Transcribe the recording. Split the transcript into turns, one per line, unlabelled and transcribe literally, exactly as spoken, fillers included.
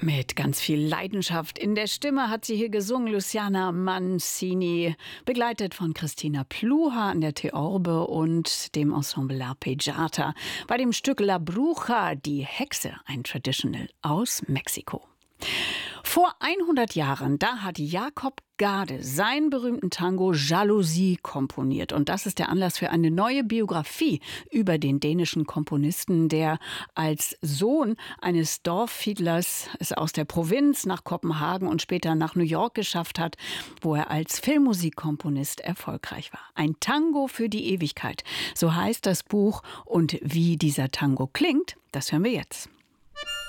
Mit ganz viel Leidenschaft in der Stimme hat sie hier gesungen, Luciana Mancini, begleitet von Christina Pluha an der Theorbe und dem Ensemble L'Arpeggiata. Bei dem Stück La Bruja, die Hexe, ein Traditional aus Mexiko. Vor hundert Jahren, da hat Jakob Gade seinen berühmten Tango Jalousie komponiert. Und das ist der Anlass für eine neue Biografie über den dänischen Komponisten, der als Sohn eines Dorffiedlers es aus der Provinz nach Kopenhagen und später nach New York geschafft hat, wo er als Filmmusikkomponist erfolgreich war. Ein Tango für die Ewigkeit, so heißt das Buch. Und wie dieser Tango klingt, das hören wir jetzt.